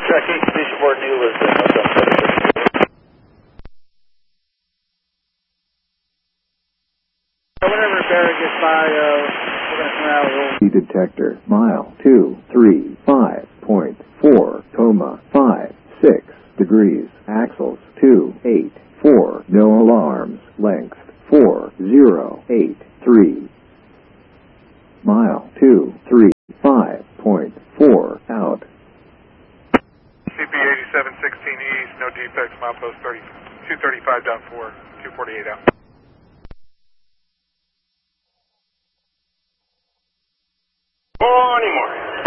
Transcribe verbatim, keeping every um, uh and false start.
Tracking Station Board New Lisbon. Whenever Barrett gets by, uh, we're going to come out of the detector, mile two three five point four, coma five six degrees, axles two eight four, no alarms, length four zero eight three, mile two three five point four, out. C P eighty-seven sixteen east, no defects, milepost two thirty-five point four, two forty-eight out. Oh, anymore.